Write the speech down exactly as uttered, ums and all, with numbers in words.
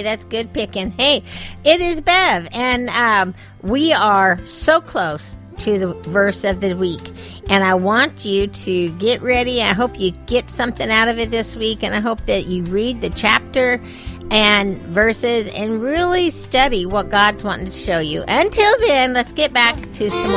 that's good picking. Hey, it is Bev, and um, we are so close to the verse of the week. And I want you to get ready. I hope you get something out of it this week, and I hope that you read the chapter and verses and really study what God's wanting to show you. Until then, let's get back to some